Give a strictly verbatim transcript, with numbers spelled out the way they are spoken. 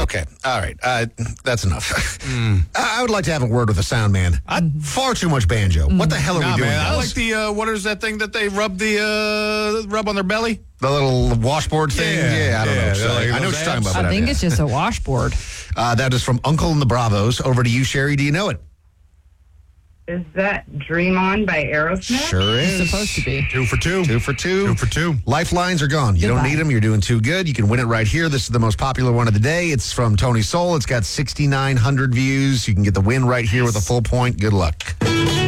Okay. All right. Uh, that's enough. Mm. I would like to have a word with the sound man. I, Far too much banjo. Mm. What the hell are nah, we doing? Man, I guys? like the, uh, what is that thing that they rub the, uh, rub on their belly? The little washboard thing? Yeah, yeah I don't yeah, know. So, like I know what you're talking about. I think yeah. it's just a washboard. Uh, that is from Uncle and the Bravos. Over to you, Sherry. Do you know it? Is that Dream On by Aerosmith? Sure is. It's supposed to be. Two for two. Two for two. Two for two. Lifelines are gone. You Goodbye. don't need them. You're doing too good. You can win it right here. This is the most popular one of the day. It's from Tony Soul. It's got sixty-nine hundred views. You can get the win right here with a full point. Good luck.